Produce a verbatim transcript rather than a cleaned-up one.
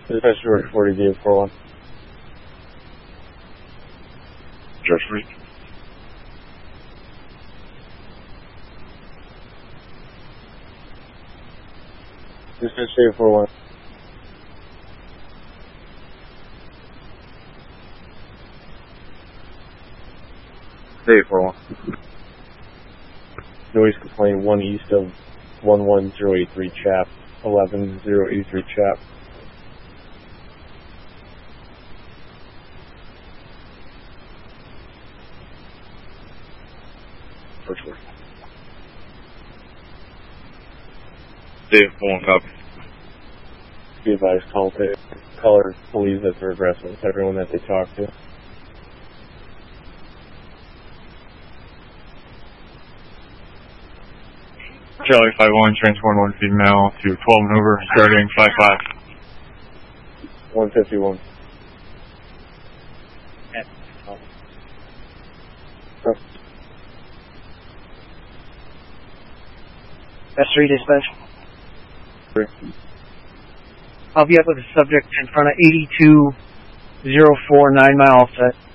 Dispatch George forty, D four one. George forty. Dispatch D four one. D four one. Noise complaint one east of one one zero eight three Chap, eleven zero eight three Chap. First word. D four one, copy. Be advised, call to caller believes that they're aggressive with everyone that they talk to. Charlie five one, transport one female to twelve and over, starting five five. one fifty-one. S three dispatch. Three. I'll be up with the subject in front of eighty-two oh four, nine mile offset.